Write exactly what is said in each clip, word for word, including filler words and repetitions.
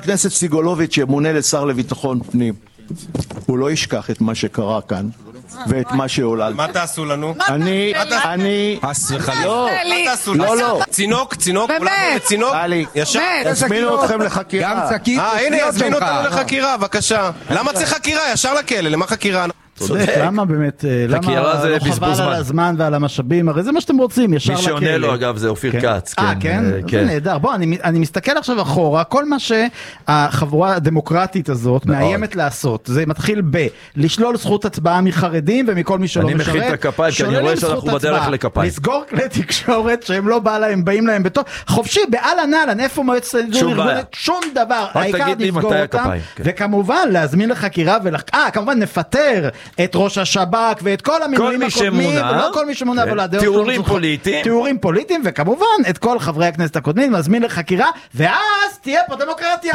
הכנסת סיגולוביץ' ימונה לשר לביטחון פנים, הוא לא ישכח את מה שקרה כאן ואת מה שעולל. מה תעשו לנו? אני, אני... חס וחלילה. לא, מה תעשו לנו? לא, לא. צינוק, צינוק, כולנו לצינוק. ישר. הזמינו אתכם לחקירה. גם שקית. אה, הנה, הזמינו אותנו לחקירה, בבקשה. למה צריך חקירה? ישר לכלא, למה חקירה? צודק, למה באמת, למה לא חבל על הזמן ועל המשאבים, הרי זה מה שאתם רוצים, ישר לכלא. מי שעונה לו אגב זה אופיר כץ. אה, כן? זה נהדר. בוא, אני מסתכל עכשיו אחורה, כל מה שהחבורה הדמוקרטית הזאת מאיימת לעשות, זה מתחיל ב- לשלול זכות הצבעה מחרדים ומכל מי שלא משרת. אני מכין את הכפיים, כי אני רואה שאנחנו בדרך לכפיים. לסגור כלי תקשורת שהם לא בא להם, באים להם בתור, חופשי, בעל הנעלן, איפה מועצת הארגונית, שום דבר, העיקר נסגור אותם, וכמובן להזמין לחקירה, אה, כמובן נפטר את ראש השב"כ ואת כל המינויים הקודמים, לא כל מי שמונה, אבל תיאורים פוליטיים, תיאורים פוליטיים, וכמובן את כל חברי הכנסת הקודמים מזמין לחקירה, ואז תהיה פה דמוקרטיה.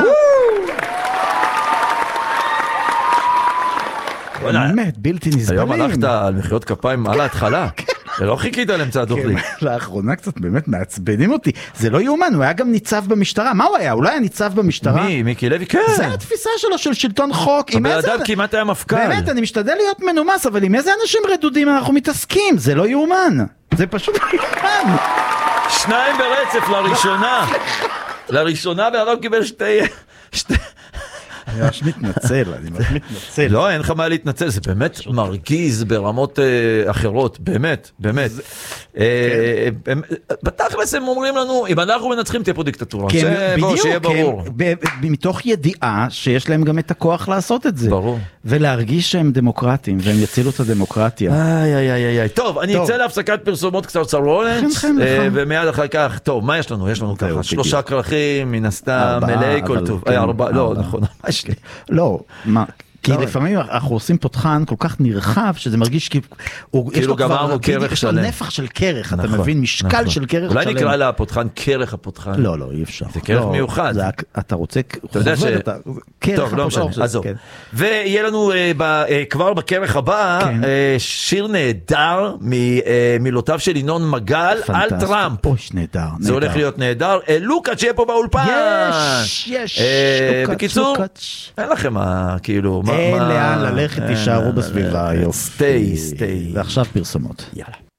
באמת, בלתי נסבלים. היום הלכת על מחיאות כפיים על ההתחלה. ולא חיכית לאמצע הדוחלי. לאחרונה קצת באמת מעצבנים אותי. זה לא יאומן, הוא היה גם ניצב במשטרה. מה הוא היה? אולי היה ניצב במשטרה? מי? מיקי לוי? כן. זה התפיסה שלו של שלטון חוק. הבן אדם כמעט היה מפכ"ל. באמת, אני משתדל להיות מנומס, אבל עם איזה אנשים רדודים אנחנו מתעסקים? זה לא יאומן. זה פשוט לא יאומן. שניים ברצף לראשונה. לראשונה והרב קיבל שתי... אני ממש מתנצל, אני ממש מתנצל. לא, אין לך מה להתנצל, זה באמת מרגיז ברמות אחרות, באמת, באמת. בתכלס הם אומרים לנו, אם אנחנו מנצחים תהיה פה דיקטטורה, שיהיה ברור. מתוך ידיעה שיש להם גם את הכוח לעשות את זה. ברור. ולהרגיש שהם דמוקרטים, והם יצילו את הדמוקרטיה. איי, איי, איי, איי. טוב, אני אצא להפסקת פרסומות קצרצרות, ומיד אחר כך, טוב, מה יש לנו? יש לנו ככה, שלושה כרכים, מן הסתם, מלאי כל טוב. ארבע, לא, נכון. לא, מה? כי לפעמים אנחנו עושים פותחן כל כך נרחב שזה מרגיש כאילו גמרנו קרח שלם. יש לו נפח של קרח, אתה מבין? משקל של קרח שלם. אולי נקרא לה הפותחן קרח הפותחן. לא, לא, אי אפשר. זה קרח מיוחד. אתה רוצה טוב, לא משנה, עזוב. ויהיה לנו כבר בקרח הבא שיר נהדר ממילותיו של ינון מגל על טראמפ. אוי, נהדר. זה הולך להיות נהדר. לוקאץ' שיהיה פה באולפן. יש, יש. בקיצור, אין לכם מה, כאילו... אין לאן ללכת, תישארו בסביבה. סטי, סטי. ועכשיו פרסומות. יאללה.